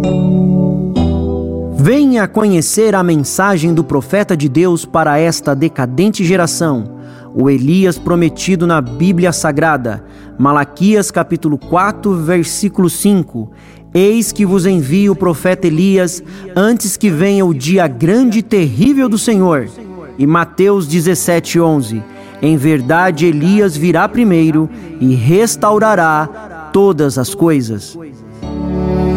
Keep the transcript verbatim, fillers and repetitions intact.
Venha conhecer a mensagem do profeta de Deus para esta decadente geração, o Elias prometido na Bíblia Sagrada. Malaquias capítulo quatro, versículo cinco. Eis que vos envio o profeta Elias, antes que venha o dia grande e terrível do Senhor. E Mateus dezessete, onze. Em verdade, Elias virá primeiro e restaurará todas as coisas.